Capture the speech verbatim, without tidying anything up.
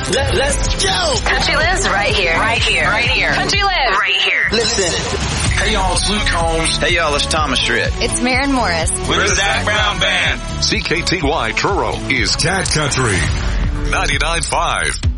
Let, let's go. Country Lives right here. Right here. Right here. Country Lives right here. Listen. Hey y'all, it's Luke Combs. Hey y'all, it's Thomas Shred. It's Maren Morris. We're the Zach Brown Band. C K T Y Truro is Cat Country ninety-nine point five.